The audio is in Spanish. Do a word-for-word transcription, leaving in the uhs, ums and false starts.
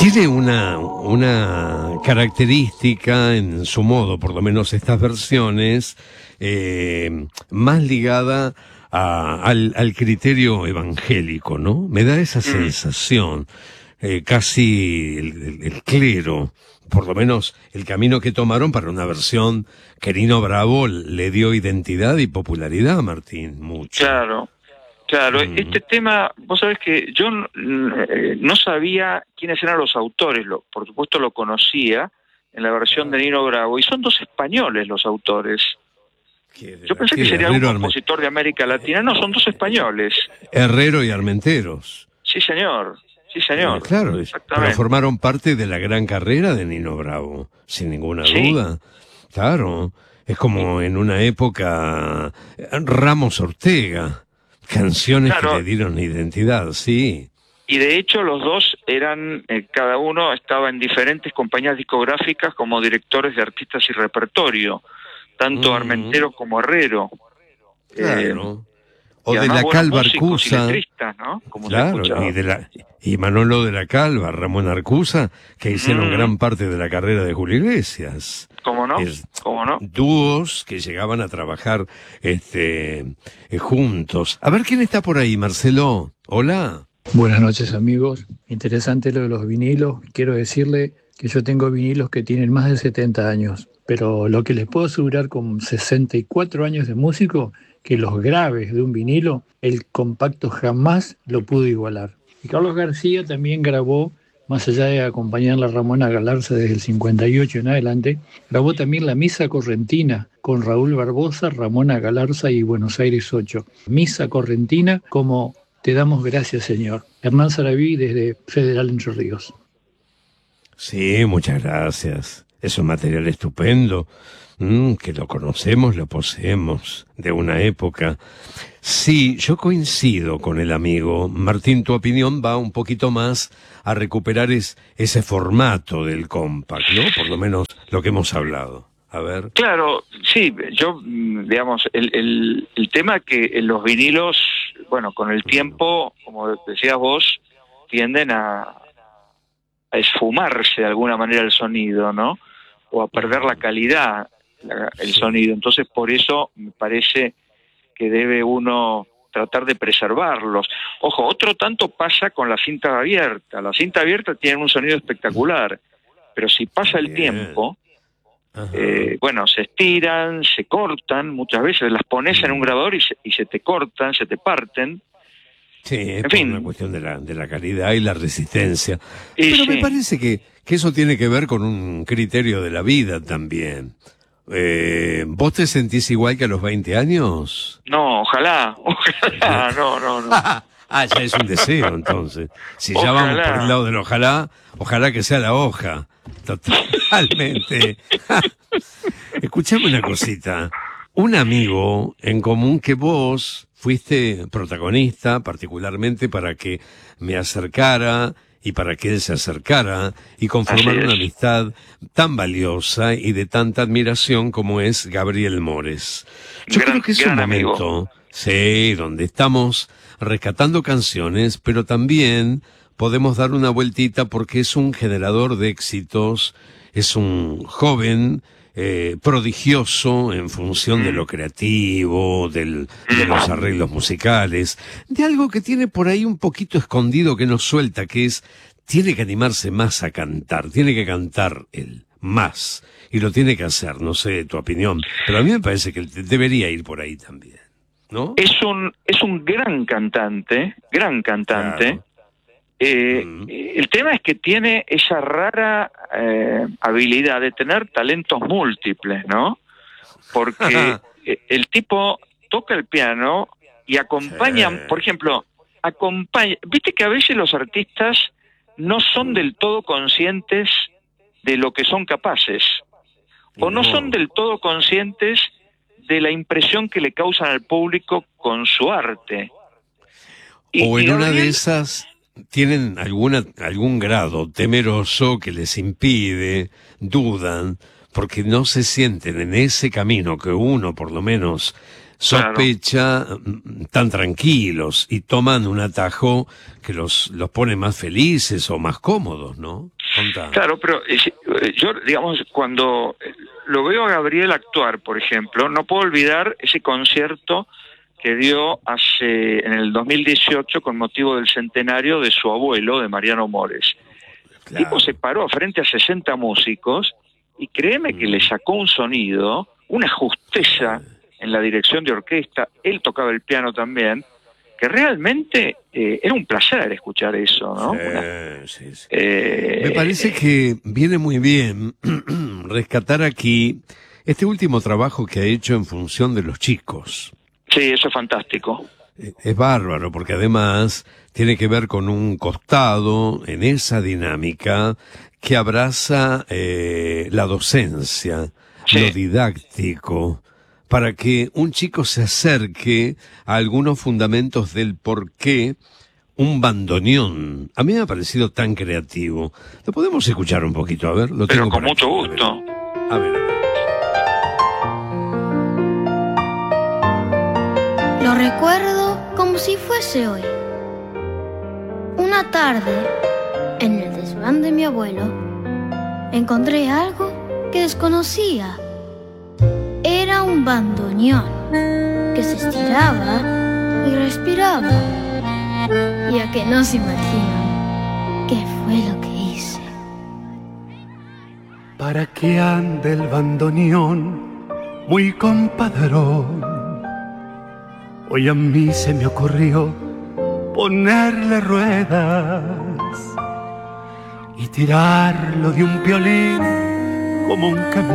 Tiene una, una característica en su modo, por lo menos estas versiones, eh, más ligada a, al, al criterio evangélico, ¿no? Me da esa sensación, eh, casi el, el, el clero, por lo menos el camino que tomaron para una versión que Nino Bravo le dio identidad y popularidad a Martín, mucho. Claro. Claro, Mm. este tema, vos sabés que yo eh, no sabía quiénes eran los autores, lo, por supuesto lo conocía en la versión de Nino Bravo, y son dos españoles los autores. Yo pensé que sería un compositor de América Latina, no, son dos españoles. Herrero y Armenteros. Sí, señor, sí, señor. Eh, claro, pero formaron parte de la gran carrera de Nino Bravo, sin ninguna ¿Sí? duda. Claro, es como en una época Ramos Ortega. Canciones claro. que le dieron identidad, sí. Y de hecho los dos eran, eh, cada uno estaba en diferentes compañías discográficas como directores de artistas y repertorio, tanto mm. Armentero como Herrero. Claro. Eh, o de la Calva Arcusa. ¿No? Como claro, y, de la, y Manolo de la Calva, Ramón Arcusa, que hicieron mm. gran parte de la carrera de Julio Iglesias. ¿Cómo no? Es, ¿Cómo no? Dúos que llegaban a trabajar este eh, juntos. A ver quién está por ahí, Marcelo. Hola. Buenas noches, amigos. Interesante lo de los vinilos. Quiero decirle que yo tengo vinilos que tienen más de setenta años, pero lo que les puedo asegurar con sesenta y cuatro años de músico, que los graves de un vinilo, el compacto jamás lo pudo igualar. Y Carlos García también grabó, más allá de acompañar a Ramona Galarza desde el cincuenta y ocho en adelante, grabó también la Misa Correntina con Raúl Barbosa, Ramona Galarza y Buenos Aires ocho. Misa Correntina como Te damos gracias, Señor. Hernán Saraví desde Federal Entre Ríos. Sí, muchas gracias. Es un material estupendo, mm, que lo conocemos, lo poseemos, de una época. Sí, yo coincido con el amigo. Martín, tu opinión va un poquito más a recuperar es, ese formato del compact, ¿no? Por lo menos lo que hemos hablado. A ver. Claro, sí, yo, digamos, el, el, el tema que en los vinilos, bueno, con el tiempo, como decías vos, tienden a, a esfumarse de alguna manera el sonido, ¿no? O a perder la calidad, la, el sonido. Entonces, por eso me parece que debe uno tratar de preservarlos. Ojo, otro tanto pasa con la cinta abierta. La cinta abierta tiene un sonido espectacular, pero si pasa el tiempo, eh, bueno, se estiran, se cortan, muchas veces las pones en un grabador y se, y se te cortan, se te parten. Sí, es en por fin. una cuestión de la, de la calidad y la resistencia. Y pero sí. me parece que, que eso tiene que ver con un criterio de la vida también. Eh, ¿Vos te sentís igual que a los veinte años? No, ojalá, ojalá, no, no, no. Ah, ya es un deseo, entonces. Si ya Ojalá. vamos por el lado del ojalá, ojalá que sea la hoja. Totalmente. Escuchame una cosita. Un amigo en común que vos fuiste protagonista, particularmente para que me acercara y para que él se acercara y conformar una amistad tan valiosa y de tanta admiración como es Gabriel Mores. Yo gran, creo que es un momento, amigo. sí, donde estamos rescatando canciones, pero también podemos dar una vueltita porque es un generador de éxitos, es un joven eh, prodigioso en función de lo creativo, del, de los arreglos musicales, de algo que tiene por ahí un poquito escondido que nos suelta, que es, tiene que animarse más a cantar, tiene que cantar él, más, y lo tiene que hacer, no sé tu opinión, pero a mí me parece que debería ir por ahí también, ¿no? Es un, es un gran cantante, gran cantante. Claro. Eh, mm. El tema es que tiene esa rara eh, habilidad de tener talentos múltiples, ¿no? Porque el tipo toca el piano y acompaña, sí. por ejemplo, acompaña. Viste que a veces los artistas no son del todo conscientes de lo que son capaces, o no, no son del todo conscientes de la impresión que le causan al público con su arte. Y, o en y Gabriel, una de esas tienen alguna algún grado temeroso que les impide, dudan, porque no se sienten en ese camino que uno por lo menos sospecha, claro, tan tranquilos y toman un atajo que los, los pone más felices o más cómodos, ¿no? Contá. Claro, pero yo, digamos, cuando lo veo a Gabriel actuar, por ejemplo, no puedo olvidar ese concierto que dio hace en el dos mil dieciocho con motivo del centenario de su abuelo, de Mariano Mores. Claro. El tipo se paró frente a sesenta músicos y créeme mm. que le sacó un sonido, una justeza en la dirección de orquesta, él tocaba el piano también, que realmente eh, era un placer escuchar eso, ¿no? Sí, una, sí, sí. Eh, Me parece que viene muy bien rescatar aquí este último trabajo que ha hecho en función de los chicos. Sí, eso es fantástico. Es bárbaro, porque además tiene que ver con un costado en esa dinámica que abraza eh, la docencia, sí, lo didáctico, para que un chico se acerque a algunos fundamentos del por qué un bandoneón. A mí me ha parecido tan creativo. ¿Lo podemos escuchar un poquito? A ver, lo Pero tengo con por mucho aquí. gusto. A ver, a ver. Lo recuerdo como si fuese hoy. Una tarde, en el desván de mi abuelo, encontré algo que desconocía. Era un bandoneón que se estiraba y respiraba. Y a que no se imaginan qué fue lo que hice. Para que ande el bandoneón muy compadrón, hoy a mí se me ocurrió ponerle ruedas y tirarlo de un violín como un camión.